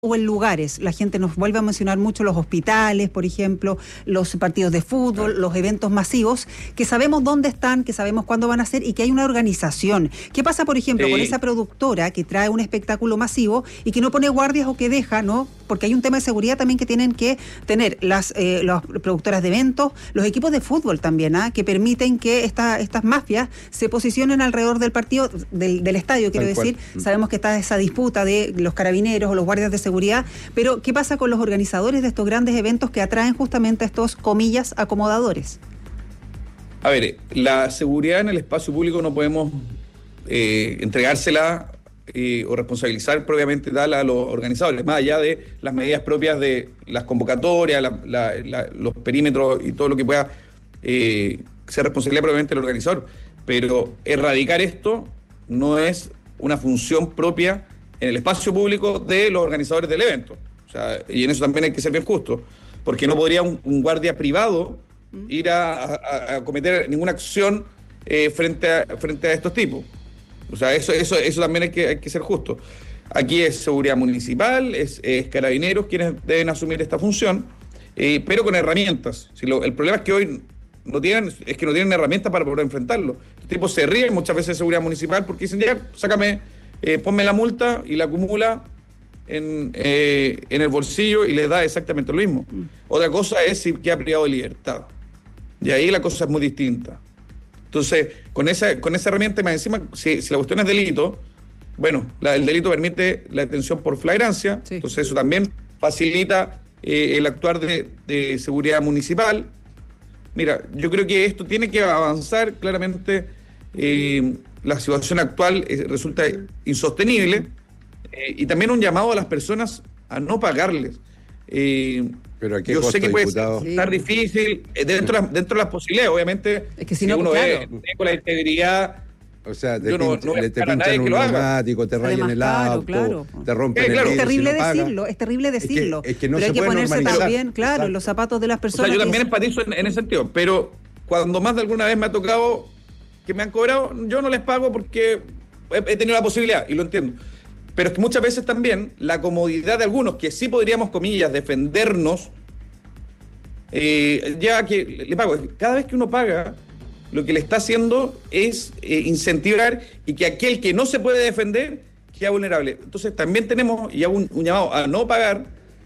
o en lugares. La gente nos vuelve a mencionar mucho los hospitales, por ejemplo, los partidos de fútbol, los eventos masivos, que sabemos dónde están, que sabemos cuándo van a ser y que hay una organización. ¿Qué pasa, por ejemplo, con esa productora que trae un espectáculo masivo y que no pone guardias o que deja, ¿no? Porque hay un tema de seguridad también que tienen que tener las productoras de eventos, los equipos de fútbol también, que permiten que estas mafias se posicionen alrededor del partido, del estadio, quiero decir. Sabemos que está esa disputa de los carabineros o los guardias de seguridad, pero ¿qué pasa con los organizadores de estos grandes eventos que atraen justamente a estos, comillas, acomodadores? A ver, la seguridad en el espacio público no podemos entregársela o responsabilizar propiamente tal a los organizadores, más allá de las medidas propias de las convocatorias, los perímetros y todo lo que pueda ser responsabilidad propiamente del organizador. Pero erradicar esto no es una función propia en el espacio público de los organizadores del evento. O sea, y en eso también hay que ser bien justo, porque no podría un guardia privado ir a cometer ninguna acción frente a estos tipos. O sea, eso también hay que ser justo. Aquí es seguridad municipal, es carabineros quienes deben asumir esta función, pero con herramientas. El problema es que hoy no tienen herramientas para poder enfrentarlo. Los tipos se ríen muchas veces de seguridad municipal porque dicen, ya, sácame, ponme la multa, y la acumula en el bolsillo y les da exactamente lo mismo. Otra cosa es si queda privado de libertad. Y ahí la cosa es muy distinta. Entonces, con esa herramienta, más encima, si la cuestión es delito, bueno, el delito permite la detención por flagrancia, sí. Entonces eso también facilita el actuar de seguridad municipal. Mira, yo creo que esto tiene que avanzar claramente. La situación actual resulta insostenible, y también un llamado a las personas a no pagarles. Pero ¿a qué yo costo, sé que puede diputado? estar difícil dentro de las posibilidades, obviamente. Es que si no, uno claro, ve con la integridad. O sea, te a pinchan nadie un que lo haga. neumático, te rayan el auto, claro. te rompen el claro. vidrio. Es terrible si no decirlo, es terrible decirlo. Es que no pero se hay que puede ponerse normalizar. también, claro, Exacto. en los zapatos de las O personas. sea, yo también empatizo en ese sentido, pero cuando más de alguna vez me ha tocado que me han cobrado, yo no les pago porque he tenido la posibilidad, y lo entiendo. Pero es que muchas veces también la comodidad de algunos, que sí podríamos, comillas, defendernos, ya que le pago. Cada vez que uno paga, lo que le está haciendo es incentivar y que aquel que no se puede defender queda vulnerable. Entonces también tenemos, y hago un llamado a no pagar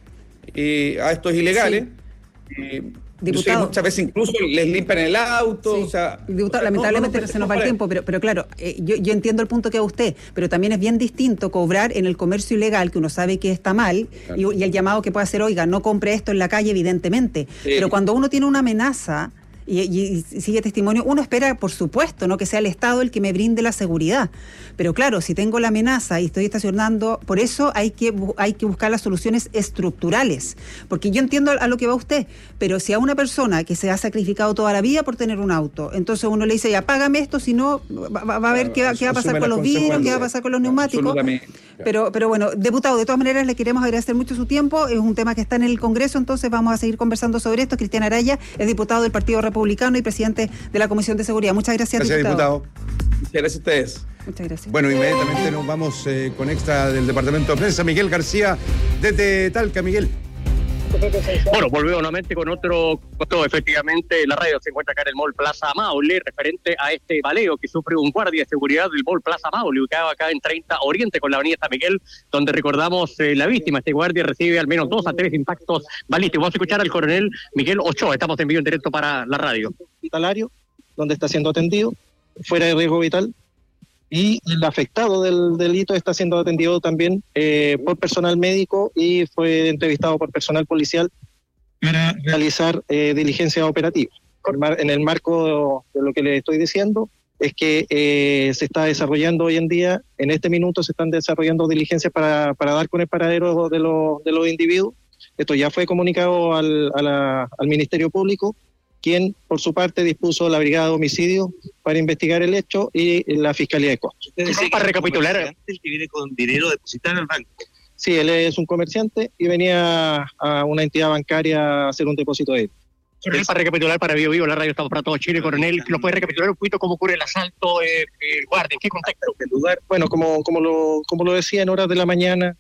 a estos ilegales. Sí. Yo sé que muchas veces incluso les limpian el auto. Sí. O sea, Diputado, lamentablemente se nos va el tiempo, pero claro, yo entiendo el punto que va usted, pero también es bien distinto cobrar en el comercio ilegal, que uno sabe que está mal, claro. y el llamado que puede hacer, oiga, no compre esto en la calle, evidentemente, sí. Pero cuando uno tiene una amenaza y sigue testimonio, uno espera, por supuesto, no que sea el Estado el que me brinde la seguridad. Pero claro, si tengo la amenaza y estoy estacionando, por eso hay que buscar las soluciones estructurales. Porque yo entiendo a lo que va usted, pero si a una persona que se ha sacrificado toda la vida por tener un auto, entonces uno le dice, ya, págame esto, si no, va a ver qué va a pasar con los vidrios, qué va a pasar con los neumáticos. Pero bueno, diputado, de todas maneras le queremos agradecer mucho su tiempo. Es un tema que está en el Congreso, entonces vamos a seguir conversando sobre esto. Cristian Araya es diputado del Partido Republicano y presidente de la Comisión de Seguridad. Muchas gracias, diputado. Muchas gracias a ustedes. Muchas gracias. Bueno, inmediatamente nos vamos con extra del Departamento de Prensa. Miguel García, desde Talca. Miguel. Bueno, volvemos nuevamente con otro costo. Efectivamente, la radio se encuentra acá en el Mall Plaza Maule, referente a este baleo que sufre un guardia de seguridad del Mall Plaza Maule, ubicado acá en 30 Oriente con la avenida San Miguel, donde recordamos la víctima. Este guardia recibe al menos 2 a 3 impactos balísticos. Vamos a escuchar al coronel Miguel Ochoa. Estamos en vivo en directo para la radio. Hospitalario, donde está siendo atendido, fuera de riesgo vital. Y el afectado del delito está siendo atendido también por personal médico y fue entrevistado por personal policial para realizar diligencias operativas. En el marco de lo que les estoy diciendo es que se está desarrollando hoy en día, en este minuto se están desarrollando diligencias para dar con el paradero de los individuos. Esto ya fue comunicado al Ministerio Público, quien por su parte dispuso la Brigada de Homicidio para investigar el hecho y la Fiscalía de Costos. Para recapitular, el que viene con dinero depositado en el banco. Sí, él es un comerciante y venía a una entidad bancaria a hacer un depósito de él. Coronel, para recapitular para Bio Bio, la radio estamos para todo Chile, Coronel, ¿lo puede recapitular un poquito cómo ocurre el asalto, el guardia, en qué contexto? El lugar, bueno, como lo decía, en horas de la mañana,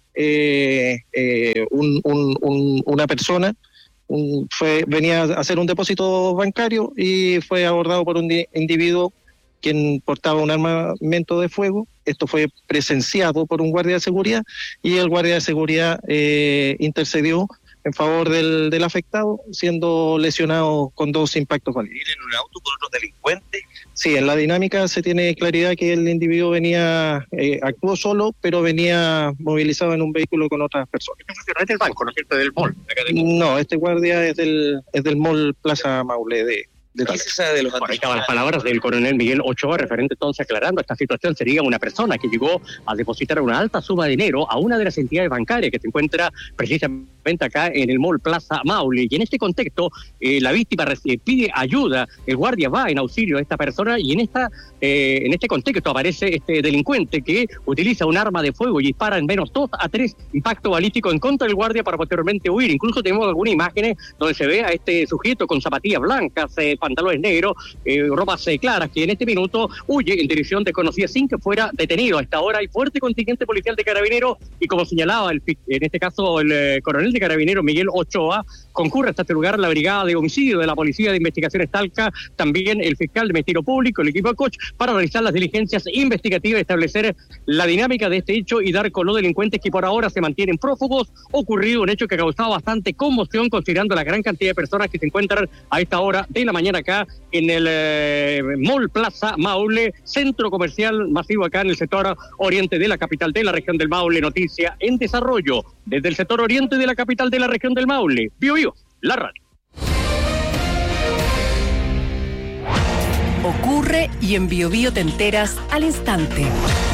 una persona venía a hacer un depósito bancario y fue abordado por un individuo quien portaba un armamento de fuego. Esto fue presenciado por un guardia de seguridad y el guardia de seguridad intercedió en favor del afectado, siendo lesionado con 2 impactos baleados. ¿Ir en un auto con otros delincuentes? Sí, en la dinámica se tiene claridad que el individuo actuó solo, pero venía movilizado en un vehículo con otras personas. Este no es del banco, ¿no es cierto? Del mall. No, este guardia es del mall Plaza Maule de ¿Qué se sabe de los Ahí estaban las palabras del coronel Miguel Ochoa, referente entonces aclarando esta situación. Sería una persona que llegó a depositar una alta suma de dinero a una de las entidades bancarias que se encuentra precisamente acá en el mall Plaza Maule. Y en este contexto, la víctima pide ayuda, el guardia va en auxilio a esta persona y en este contexto aparece este delincuente que utiliza un arma de fuego y dispara en menos 2 a 3 impactos balísticos en contra del guardia para posteriormente huir. Incluso tenemos algunas imágenes donde se ve a este sujeto con zapatillas blancas, pantalones negros, ropas claras, que en este minuto huye en dirección desconocida sin que fuera detenido. A esta hora hay fuerte contingente policial de carabineros y, como señalaba en este caso el coronel de carabineros Miguel Ochoa, concurre hasta este lugar la brigada de homicidio de la Policía de Investigaciones Talca, también el fiscal de Ministerio Público, el equipo de Coach, para realizar las diligencias investigativas, establecer la dinámica de este hecho y dar con los delincuentes que por ahora se mantienen prófugos. Ocurrido un hecho que ha causado bastante conmoción considerando la gran cantidad de personas que se encuentran a esta hora de la mañana acá en el Mall Plaza Maule, centro comercial masivo acá en el sector oriente de la capital de la región del Maule. Noticia en desarrollo desde el sector oriente de la capital de la región del Maule. Bio Bio, la radio. Ocurre y en Bio Bio te enteras al instante.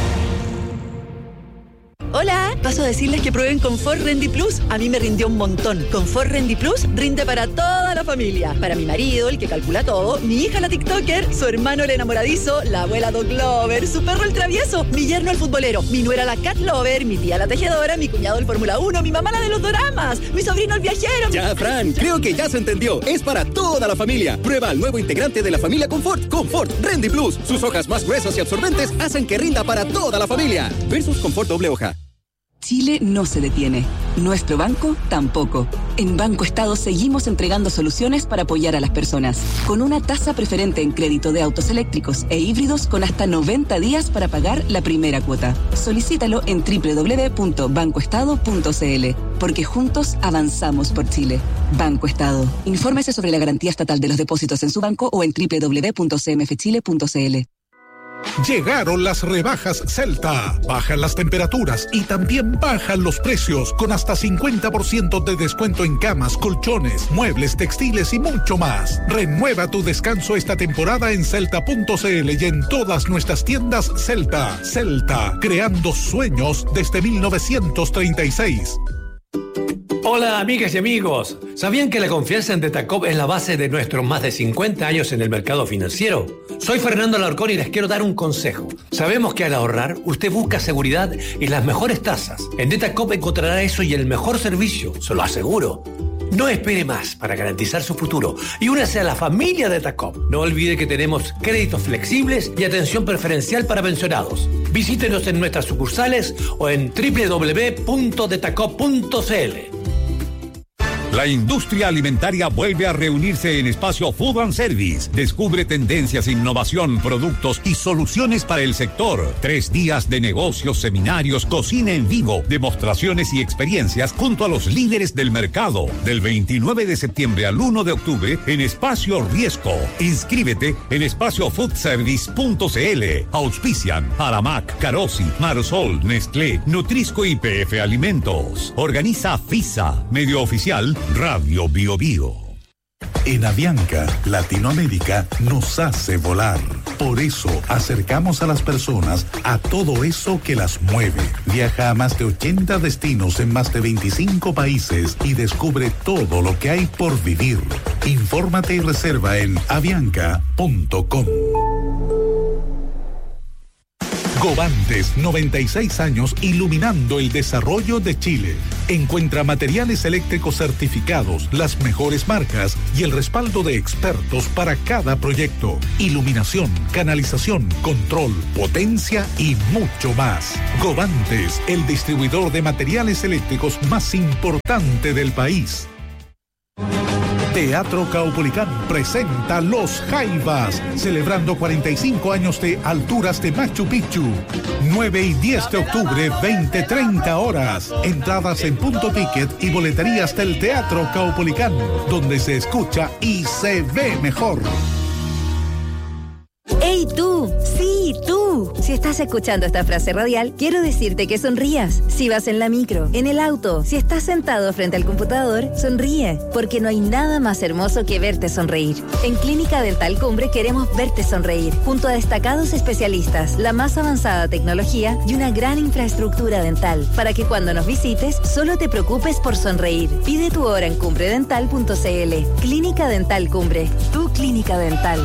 Hola, paso a decirles que prueben Confort Rendy Plus. A mí me rindió un montón. Confort Rendy Plus rinde para toda la familia. Para mi marido, el que calcula todo, mi hija la TikToker, su hermano el enamoradizo, la abuela Dog Lover, su perro el travieso, mi yerno el futbolero, mi nuera la Cat Lover, mi tía la tejedora, mi cuñado el Fórmula 1, mi mamá la de los doramas, mi sobrino el viajero. Ya, Fran, creo que ya se entendió. Es para toda la familia. Prueba el nuevo integrante de la familia Confort, Confort Rendy Plus. Sus hojas más gruesas y absorbentes hacen que rinda para toda la familia. Versus Confort doble hoja. Chile no se detiene. Nuestro banco tampoco. En Banco Estado seguimos entregando soluciones para apoyar a las personas. Con una tasa preferente en crédito de autos eléctricos e híbridos con hasta 90 días para pagar la primera cuota. Solicítalo en www.bancoestado.cl. Porque juntos avanzamos por Chile. Banco Estado. Infórmese sobre la garantía estatal de los depósitos en su banco o en www.cmfchile.cl. Llegaron las rebajas Celta. Bajan las temperaturas y también bajan los precios con hasta 50% de descuento en camas, colchones, muebles, textiles y mucho más. Renueva tu descanso esta temporada en celta.cl y en todas nuestras tiendas Celta. Celta, creando sueños desde 1936. Hola amigas y amigos, ¿sabían que la confianza en Detacop es la base de nuestros más de 50 años en el mercado financiero? Soy Fernando Alarcón y les quiero dar un consejo. Sabemos que al ahorrar, usted busca seguridad y las mejores tasas. En Detacop encontrará eso y el mejor servicio, se lo aseguro. No espere más para garantizar su futuro y únase a la familia Detacop. No olvide que tenemos créditos flexibles y atención preferencial para pensionados. Visítenos en nuestras sucursales o en www.detacop.cl. La industria alimentaria vuelve a reunirse en Espacio Food and Service. Descubre tendencias, innovación, productos y soluciones para el sector. 3 días de negocios, seminarios, cocina en vivo, demostraciones y experiencias junto a los líderes del mercado. Del 29 de septiembre al 1 de octubre en Espacio Riesco. Inscríbete en espaciofoodservice.cl. Auspician Aramac, Carosi, Marsol, Nestlé, Nutrisco y PF Alimentos. Organiza FISA, medio oficial Radio Bio Bio. En Avianca, Latinoamérica nos hace volar. Por eso acercamos a las personas a todo eso que las mueve. Viaja a más de 80 destinos en más de 25 países y descubre todo lo que hay por vivir. Infórmate y reserva en avianca.com. Govantes, 96 años iluminando el desarrollo de Chile. Encuentra materiales eléctricos certificados, las mejores marcas y el respaldo de expertos para cada proyecto. Iluminación, canalización, control, potencia y mucho más. Govantes, el distribuidor de materiales eléctricos más importante del país. Teatro Caupolicán presenta Los Jaivas, celebrando 45 años de Alturas de Machu Picchu. 9 y 10 de octubre, 20-30 horas. Entradas en Punto Ticket y boleterías del Teatro Caupolicán, donde se escucha y se ve mejor. ¡Hey tú! ¡Sí, tú! Si estás escuchando esta frase radial, quiero decirte que sonrías. Si vas en la micro, en el auto, si estás sentado frente al computador, sonríe, porque no hay nada más hermoso que verte sonreír. En Clínica Dental Cumbre queremos verte sonreír, junto a destacados especialistas, la más avanzada tecnología y una gran infraestructura dental, para que cuando nos visites, solo te preocupes por sonreír. Pide tu hora en cumbredental.cl. Clínica Dental Cumbre, tu clínica dental.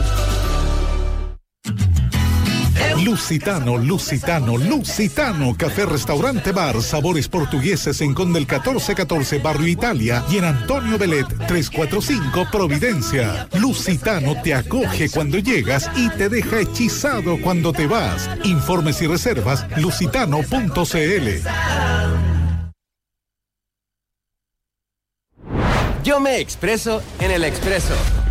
Lusitano, Lusitano, Lusitano, café, restaurante, bar, sabores portugueses en Conde el 1414, Barrio Italia, y en Antonio Belet 345, Providencia. Lusitano te acoge cuando llegas y te deja hechizado cuando te vas. Informes y reservas, lusitano.cl. Yo me expreso en el Expreso.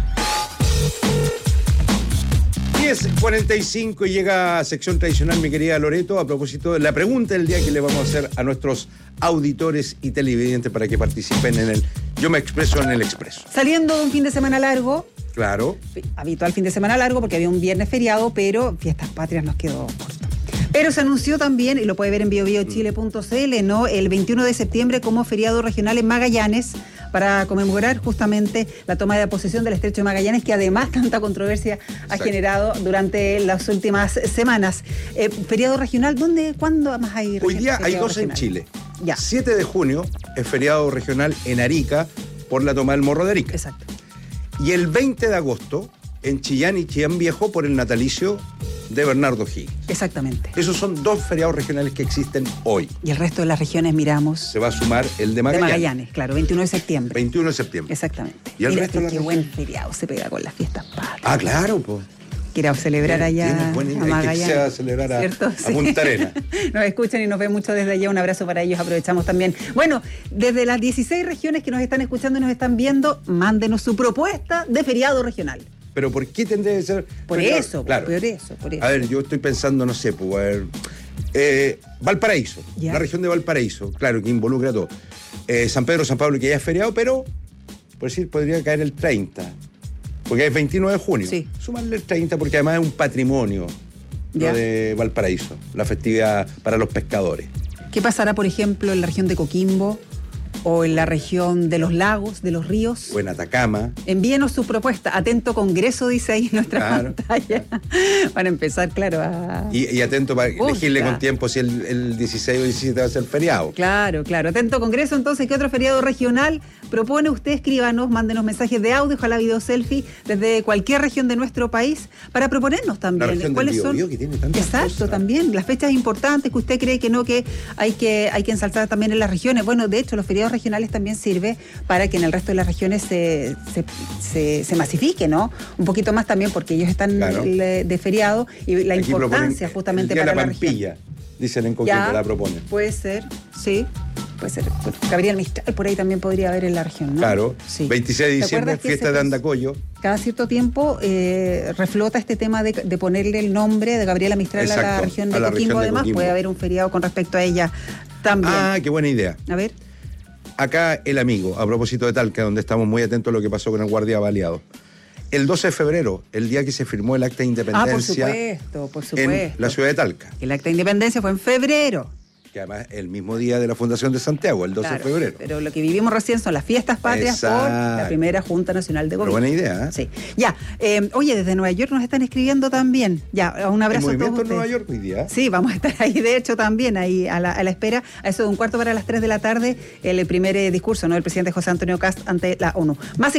10:45 y llega a sección tradicional, mi querida Loreto, a propósito de la pregunta del día que le vamos a hacer a nuestros auditores y televidentes para que participen en el Yo me expreso en el Expreso. Saliendo de un fin de semana largo. Claro. Habitual fin de semana largo porque había un viernes feriado, pero Fiestas Patrias nos quedó corto. Pero se anunció también, y lo puede ver en biobiochile.cl, ¿no?, el 21 de septiembre como feriado regional en Magallanes, para conmemorar justamente la toma de posesión del Estrecho de Magallanes, que además tanta controversia ha generado durante las últimas semanas. Feriado regional, ¿cuándo más hay? Hoy día hay dos regional en Chile. Ya. 7 de junio es feriado regional en Arica por la toma del Morro de Arica. Exacto. Y el 20 de agosto en Chillán y Chillán Viejo por el natalicio de Bernardo Higgins. Exactamente. Esos son dos feriados regionales que existen hoy. Y el resto de las regiones miramos. Se va a sumar el de Magallanes. De Magallanes, claro, 21 de septiembre. 21 de septiembre. Exactamente. Y el resto de qué buen feriado se pega con las Fiestas Patrias. Ah, claro, pues. Quiero celebrar allá a Magallanes. Que sea celebrar a Punta Arenas. Nos escuchan y nos ven mucho desde allá. Un abrazo para ellos. Aprovechamos también. Bueno, desde las 16 regiones que nos están escuchando y nos están viendo, mándenos su propuesta de feriado regional. Pero ¿por qué tendría que ser? Por eso. A ver, yo estoy pensando, no sé, pues, a ver, Valparaíso, ¿ya? La región de Valparaíso, claro, que involucra todo. San Pedro, San Pablo, que ya es feriado, pero, por decir, podría caer el 30, porque es 29 de junio. Sí. Súmale el 30, porque además es un patrimonio de Valparaíso, la festividad para los pescadores. ¿Qué pasará, por ejemplo, en la región de Coquimbo? O en la región de los lagos, de los ríos. O en Atacama. Envíenos su propuesta. Atento Congreso, dice ahí en nuestra pantalla. Para empezar, claro, a... Y atento para elegirle con tiempo si el 16 o 17 va a ser feriado. Claro. Atento Congreso, entonces, ¿qué otro feriado regional propone usted? Escríbanos, mándenos mensajes de audio, ojalá video selfie, desde cualquier región de nuestro país, para proponernos también. La región ¿Cuáles del son? Que tiene tantas cosas. También. Las fechas importantes que usted cree que hay que ensalzar también en las regiones. Bueno, de hecho, los feriados regionales también sirve para que en el resto de las regiones se masifique, ¿no? Un poquito más también porque ellos están de feriado y la aquí importancia justamente para la Pampilla, región. Dicen en concreto, la proponen. Puede ser, sí. Puede ser. Gabriel Mistral por ahí también podría haber en la región, ¿no? Claro. Sí. 26 de diciembre, fiesta de Andacollo. Cada cierto tiempo reflota este tema de ponerle el nombre de Gabriela Mistral a la región de Coquimbo. Además, puede haber un feriado con respecto a ella también. Ah, qué buena idea. A ver. Acá el amigo, a propósito de Talca, donde estamos muy atentos a lo que pasó con el guardia baleado. El 12 de febrero, el día que se firmó el acta de independencia. Por supuesto. En la ciudad de Talca. El acta de independencia fue en febrero. Que además el mismo día de la Fundación de Santiago, el 12 de febrero. Pero lo que vivimos recién son las fiestas patrias por la primera Junta Nacional de Gobierno. Pero buena idea, ¿eh? Sí. Ya, oye, desde Nueva York nos están escribiendo también. Ya, un abrazo a todos ustedes. En Nueva York hoy día. Sí, vamos a estar ahí, de hecho, también, ahí a la espera. A eso de 3:15 p.m, el primer discurso, ¿no?, del presidente José Antonio Kast ante la ONU. Más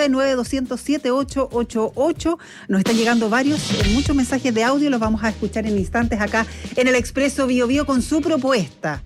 569-9207-888. Nos están llegando muchos mensajes de audio, los vamos a escuchar en instantes acá en el Expreso Bio Bio con su propuesta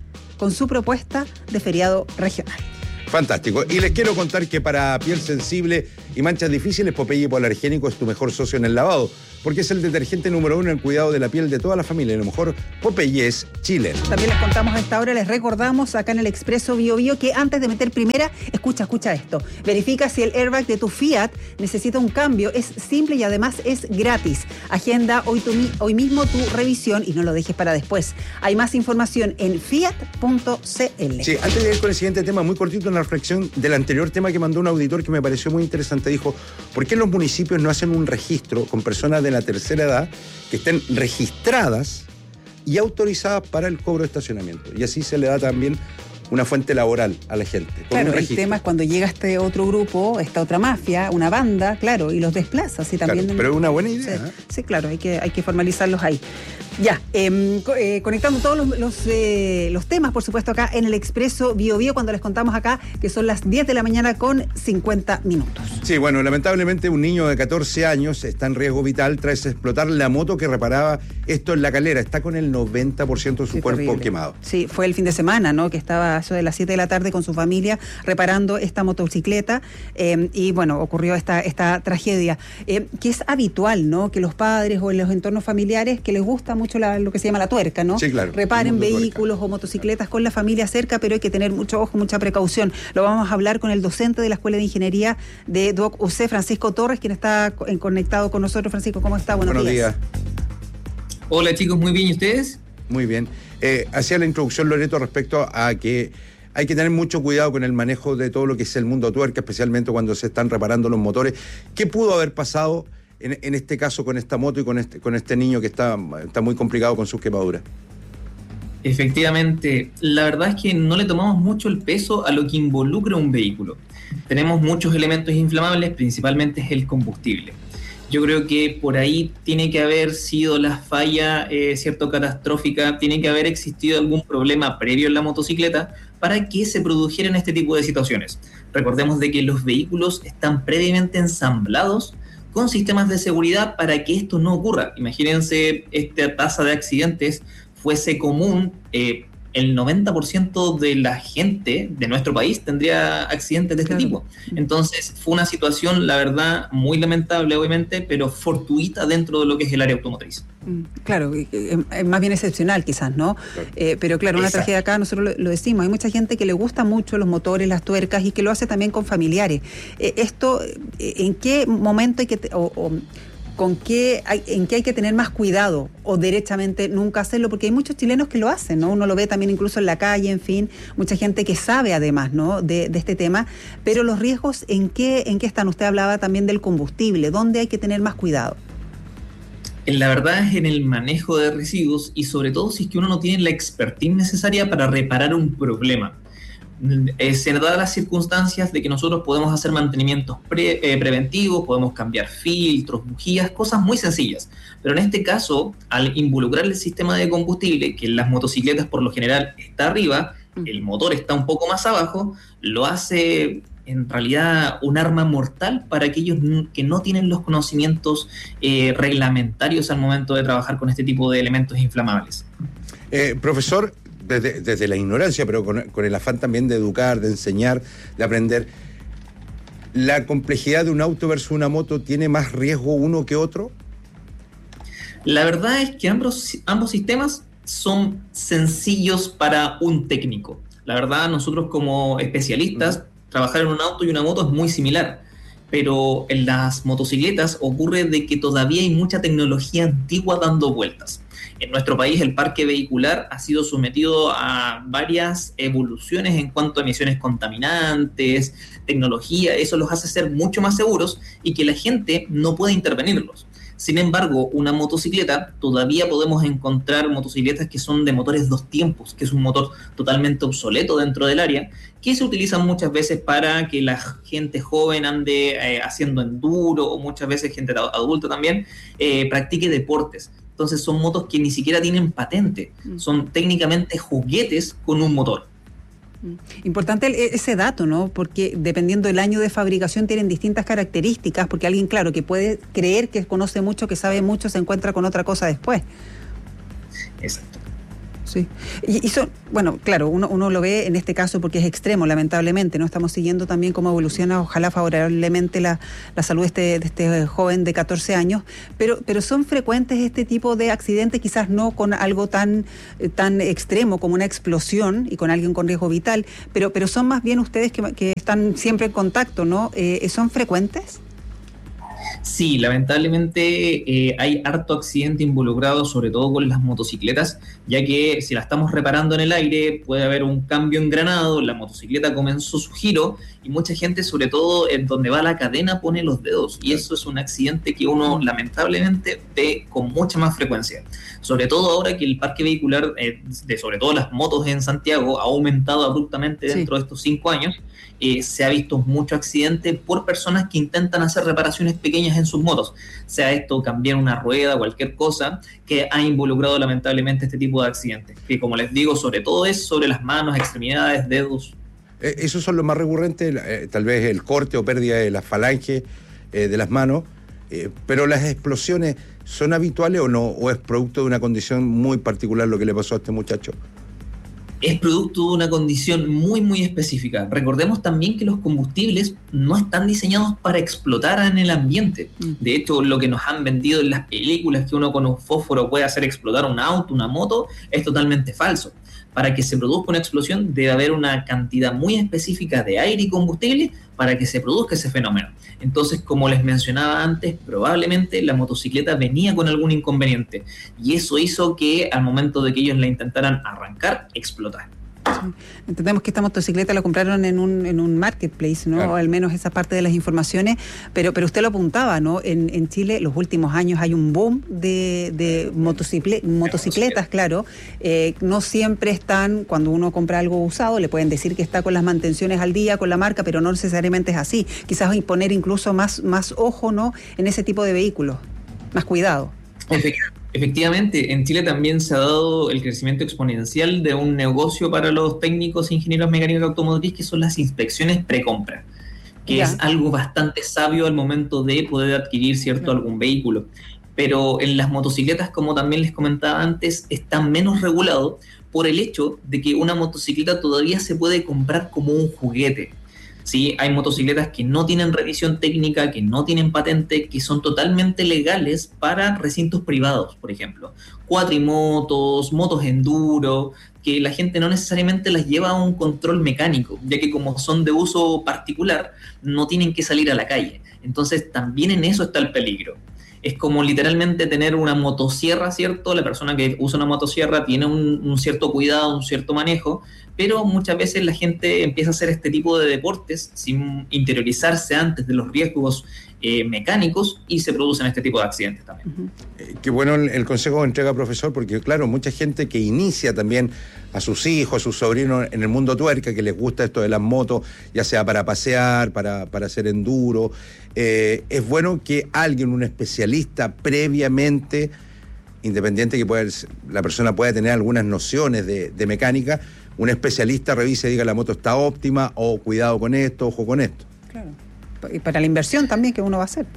de feriado regional. Fantástico. Y les quiero contar que para piel sensible y manchas difíciles, Popeye Hipoalergénico es tu mejor socio en el lavado, porque es el detergente número 1 en el cuidado de la piel de toda la familia. A lo mejor Popeye es Chile. También les contamos a esta hora, les recordamos acá en el Expreso Bio Bio que antes de meter primera, escucha esto. Verifica si el airbag de tu Fiat necesita un cambio. Es simple y además es gratis. Agenda hoy mismo tu revisión y no lo dejes para después. Hay más información en fiat.cl. Sí, antes de ir con el siguiente tema, muy cortito, una reflexión del anterior tema que mandó un auditor que me pareció muy interesante. Dijo, ¿por qué los municipios no hacen un registro con personas de la tercera edad que estén registradas y autorizadas para el cobro de estacionamiento? Y así se le da también una fuente laboral a la gente. Claro, el tema es cuando llega este otro grupo, esta otra mafia, una banda, claro, y los desplaza. Sí, también, claro, pero es una buena idea. Sí, claro, hay que formalizarlos ahí. Ya, conectando todos los temas, por supuesto, acá en el Expreso Bio Bio, cuando les contamos acá que son las 10 de la mañana con 50 minutos. Sí, bueno, lamentablemente un niño de 14 años está en riesgo vital tras explotar la moto que reparaba esto en La Calera. Está con el 90% de su cuerpo quemado. Sí, fue el fin de semana, ¿no?, que estaba a eso de las 7 de la tarde con su familia reparando esta motocicleta y bueno, ocurrió esta tragedia, que es habitual, ¿no?, que los padres o en los entornos familiares que les gusta mucho lo que se llama la tuerca, ¿no? Sí, claro. Reparen vehículos o motocicletas con la familia cerca, pero hay que tener mucho ojo, mucha precaución. Lo vamos a hablar con el docente de la Escuela de Ingeniería de Duoc UC, Francisco Torres, quien está conectado con nosotros. Francisco, ¿cómo está? Buenos días. Hola chicos, muy bien, ¿y ustedes? Muy bien. Hacía la introducción Loreto respecto a que hay que tener mucho cuidado con el manejo de todo lo que es el mundo tuerca, especialmente cuando se están reparando los motores. ¿Qué pudo haber pasado en este caso con esta moto y con este niño que está muy complicado con sus quemaduras? Efectivamente, la verdad es que no le tomamos mucho el peso a lo que involucra un vehículo. Tenemos muchos elementos inflamables, principalmente es el combustible. Yo creo que por ahí tiene que haber sido la falla, catastrófica, tiene que haber existido algún problema previo en la motocicleta para que se produjeran este tipo de situaciones. Recordemos de que los vehículos están previamente ensamblados con sistemas de seguridad para que esto no ocurra. Imagínense, esta tasa de accidentes fuese común, el 90% de la gente de nuestro país tendría accidentes de este tipo. Entonces fue una situación, la verdad, muy lamentable obviamente, pero fortuita dentro de lo que es el área automotriz. Claro, más bien excepcional quizás, ¿no? Claro. Pero claro, una tragedia acá, nosotros lo decimos, hay mucha gente que le gusta mucho los motores, las tuercas y que lo hace también con familiares. Esto, ¿en qué momento hay que... ¿En qué hay que tener más cuidado o derechamente nunca hacerlo? Porque hay muchos chilenos que lo hacen, ¿no? Uno lo ve también incluso en la calle, en fin, mucha gente que sabe además, ¿no?, de este tema, pero los riesgos, ¿en qué están? Usted hablaba también del combustible, ¿dónde hay que tener más cuidado? La verdad es en el manejo de residuos y sobre todo si es que uno no tiene la expertise necesaria para reparar un problema. Se da las circunstancias de que nosotros podemos hacer mantenimientos preventivos, podemos cambiar filtros, bujías, cosas muy sencillas. Pero en este caso, al involucrar el sistema de combustible, que en las motocicletas por lo general está arriba, el motor está un poco más abajo, lo hace en realidad un arma mortal para aquellos que no tienen los conocimientos reglamentarios al momento de trabajar con este tipo de elementos inflamables. Profesor, desde la ignorancia, pero con el afán también de educar, de enseñar, de aprender, ¿la complejidad de un auto versus una moto tiene más riesgo uno que otro? La verdad es que ambos sistemas son sencillos para un técnico. La verdad, nosotros como especialistas, trabajar en un auto y una moto es muy similar, pero en las motocicletas ocurre de que todavía hay mucha tecnología antigua dando vueltas. En nuestro país el parque vehicular ha sido sometido a varias evoluciones en cuanto a emisiones contaminantes, tecnología, eso los hace ser mucho más seguros y que la gente no puede intervenirlos. Sin embargo, una motocicleta, todavía podemos encontrar motocicletas que son de motores 2 tiempos, que es un motor totalmente obsoleto dentro del área, que se utilizan muchas veces para que la gente joven ande haciendo enduro, o muchas veces gente adulta también, practique deportes. Entonces son motos que ni siquiera tienen patente, son técnicamente juguetes con un motor. Importante ese dato, ¿no? Porque dependiendo del año de fabricación tienen distintas características, porque alguien, claro, que puede creer que conoce mucho, que sabe mucho, se encuentra con otra cosa después. Exacto. Sí. Y son, bueno, claro, uno lo ve en este caso porque es extremo, lamentablemente, ¿no? Estamos siguiendo también cómo evoluciona, ojalá favorablemente, la salud de este joven de 14 años, pero son frecuentes este tipo de accidentes, quizás no con algo tan extremo como una explosión y con alguien con riesgo vital, pero son más bien ustedes que están siempre en contacto, ¿no? ¿Son frecuentes? Sí, lamentablemente hay harto accidente involucrado, sobre todo con las motocicletas, ya que si la estamos reparando en el aire puede haber un cambio engranado, la motocicleta comenzó su giro y mucha gente, sobre todo en donde va la cadena, pone los dedos, y eso es un accidente que uno lamentablemente ve con mucha más frecuencia, sobre todo ahora que el parque vehicular sobre todo las motos en Santiago ha aumentado abruptamente dentro de estos 5 años. Se ha visto mucho accidente por personas que intentan hacer reparaciones pequeñas en sus motos, sea esto cambiar una rueda, cualquier cosa, que ha involucrado lamentablemente este tipo de accidentes, que como les digo, sobre todo es sobre las manos, extremidades, dedos. Esos son los más recurrentes, tal vez el corte o pérdida de las falanges de las manos, pero las explosiones ¿son habituales o no? ¿O es producto de una condición muy particular lo que le pasó a este muchacho? Es producto de una condición muy, muy específica. Recordemos también que los combustibles no están diseñados para explotar en el ambiente. De hecho, lo que nos han vendido en las películas, que uno con un fósforo puede hacer explotar un auto, una moto, es totalmente falso. Para que se produzca una explosión debe haber una cantidad muy específica de aire y combustible para que se produzca ese fenómeno. Entonces, como les mencionaba antes, probablemente la motocicleta venía con algún inconveniente y eso hizo que al momento de que ellos la intentaran arrancar, explotara. Sí. Entendemos que esta motocicleta la compraron en un marketplace, ¿no? Claro. O al menos esa parte de las informaciones, pero usted lo apuntaba, ¿no? En Chile, los últimos años hay un boom de motocicletas, claro. No siempre están, cuando uno compra algo usado, le pueden decir que está con las mantenciones al día, con la marca, pero no necesariamente es así. Quizás poner incluso más ojo, ¿no? En ese tipo de vehículos, más cuidado. Efectivamente, en Chile también se ha dado el crecimiento exponencial de un negocio para los técnicos e ingenieros mecánicos automotriz, que son las inspecciones precompra, que es algo bastante sabio al momento de poder adquirir algún vehículo. Pero en las motocicletas, como también les comentaba antes, está menos regulado por el hecho de que una motocicleta todavía se puede comprar como un juguete. Sí, hay motocicletas que no tienen revisión técnica, que no tienen patente, que son totalmente legales para recintos privados, por ejemplo. Cuatrimotos, motos enduro, que la gente no necesariamente las lleva a un control mecánico, ya que como son de uso particular, no tienen que salir a la calle. Entonces también en eso está el peligro. Es como literalmente tener una motosierra, ¿cierto? La persona que usa una motosierra tiene un cierto cuidado, un cierto manejo, pero muchas veces la gente empieza a hacer este tipo de deportes sin interiorizarse antes de los riesgos mecánicos y se producen este tipo de accidentes también. Qué bueno el consejo que entrega, profesor, porque claro, mucha gente que inicia también a sus hijos, a sus sobrinos en el mundo tuerca, que les gusta esto de las motos, ya sea para pasear, para hacer enduro, es bueno que alguien, un especialista previamente, independiente que la persona pueda tener algunas nociones de mecánica, un especialista revise y diga la moto está óptima, o cuidado con esto, ojo con esto. Claro. Y para la inversión también que uno va a hacer.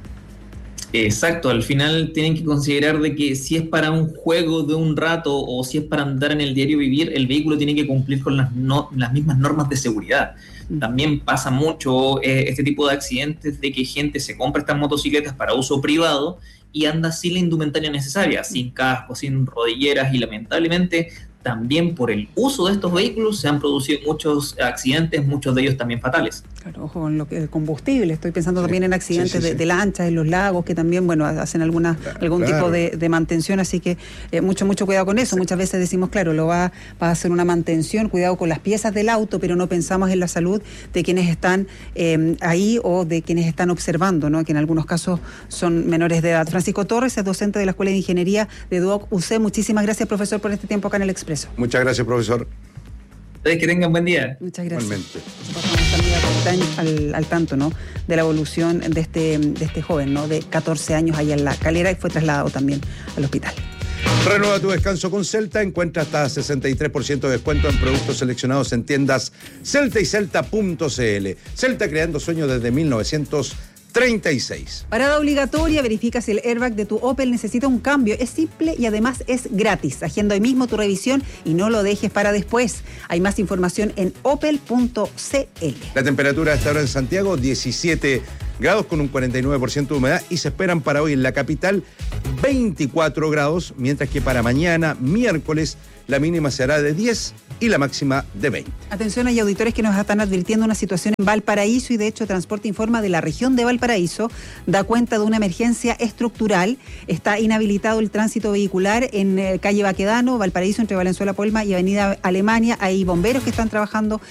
Exacto, al final tienen que considerar de que si es para un juego de un rato o si es para andar en el diario vivir, el vehículo tiene que cumplir con las mismas normas de seguridad. También pasa mucho este tipo de accidentes de que gente se compra estas motocicletas para uso privado y anda sin la indumentaria necesaria, sin casco, sin rodilleras, y lamentablemente también por el uso de estos vehículos se han producido muchos accidentes, muchos de ellos también fatales. Claro, ojo con el combustible. Estoy pensando también en accidentes de lanchas en los lagos, que también, bueno, hacen algún tipo de mantención, así que mucho cuidado con eso. Muchas veces decimos, claro, lo va a hacer una mantención, cuidado con las piezas del auto, pero no pensamos en la salud de quienes están ahí o de quienes están observando, ¿no? Que en algunos casos son menores de edad. Francisco Torres es docente de la Escuela de Ingeniería de Duoc UC. Muchísimas gracias, profesor, por este tiempo acá en El Expreso. Muchas gracias, profesor. Que tengan buen día. Muchas gracias. Igualmente. Al tanto, ¿no?, de la evolución de este joven, ¿no?, de 14 años allá en La Calera, y fue trasladado también al hospital. Renueva tu descanso con Celta. Encuentra hasta 63% de descuento en productos seleccionados en tiendas Celta y Celta.cl. Celta, creando sueños desde 1936. Parada obligatoria, verifica si el airbag de tu Opel necesita un cambio. Es simple y además es gratis. Agenda hoy mismo tu revisión y no lo dejes para después. Hay más información en opel.cl. La temperatura hasta ahora en Santiago, 17 grados con un 49% de humedad, y se esperan para hoy en la capital 24 grados, mientras que para mañana, miércoles, la mínima será de 10 y la máxima de 20. Atención, hay auditores que nos están advirtiendo una situación en Valparaíso, y de hecho Transporte informa de la región de Valparaíso, da cuenta de una emergencia estructural. Está inhabilitado el tránsito vehicular en calle Baquedano, Valparaíso, entre Valenzuela Polma y Avenida Alemania. Hay bomberos que están trabajando